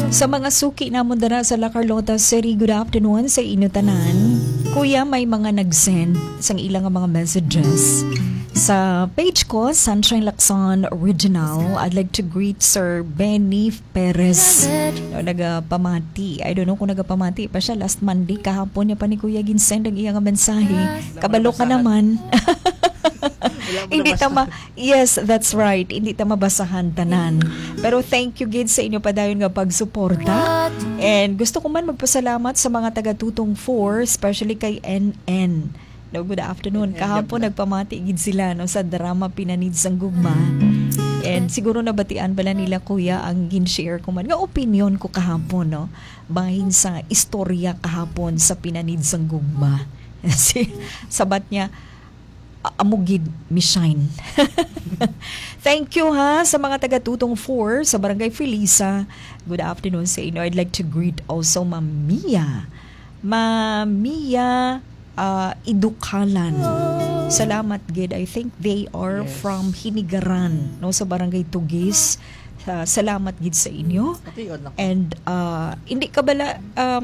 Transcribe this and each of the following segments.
Sa mga suki na mo dara sa La Carlota City, good afternoon sa inyo tanan. Kuya, may mga nag-send sang ilang mga messages. Sa page ko, Sunshine Lacson Original, I'd like to greet Sir Benny Perez. No, nagapamati. I don't know kung nagapamati pa siya. Last Monday, kahapon niya pa ni Kuya ginsend ang iyang mensahe. Kabalo ka naman. Hindi tama. Yes, that's right. Hindi tama basahan tanan. Pero thank you gid sa inyo padayon nga pagsuporta. And gusto ko man magpasalamat sa mga taga-tutong 4, especially kay NN. No, good afternoon. Kahapon nagpamati gid sila no sa drama Pinanid sang Gugma. And siguro nabatian bala nila kuya ang gin-share ko man nga opinion ko kahapon no. Bahin sa istorya kahapon sa Pinanid sang Gugma. Sabat niya amugid mi shine. Thank you ha sa mga taga-tutong 4 sa Barangay Felisa. Good afternoon sa inyo. I'd like to greet also Ma'am Mia. Ma'am Mia Idukalan. Salamat gid. I think they are from Hinigaran no sa Barangay Tugis. Salamat gid sa inyo. And hindi ka bala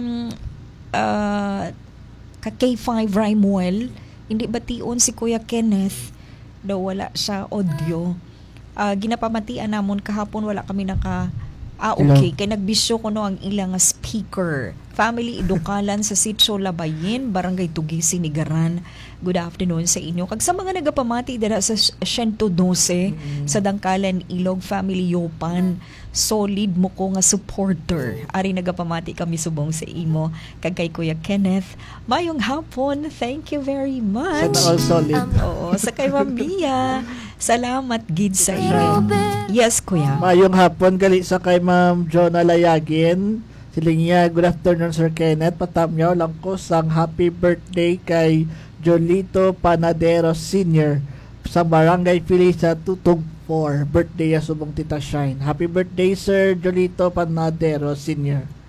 ka K5 Raimuel, hindi bation si Kuya Kenneth daw wala siya audio. Ginapamatian namon kahapon wala kami naka okay kay nagbisyo ko no ang ilang speaker. Family Idukalan sa Sitio Labayin, Barangay Tugis, Sinigaran. Good afternoon sa inyo. Kag sa mga nagapamati dira sa 112 sa Dangkalan Ilog Family Yopan, solid mo ko nga supporter. Ari nagapamati kami subong sa imo kag kay Kuya Kenneth. Mayong hapon. Thank you very much. Sana all solid. Oo, sa kay Ma'am Mia. Salamat gid sa inyo. Yes, Kuya. Mayong hapon gali sa kay Ma'am Jonah Layagin. Siling niya, good afternoon Sir Kenneth. Patamyaw lang ko sang happy birthday kay Jolito Panadero Sr. sa Barangay Felisa Tutog 4. Birthday ya subong Tita Shine. Happy birthday Sir Jolito Panadero Sr.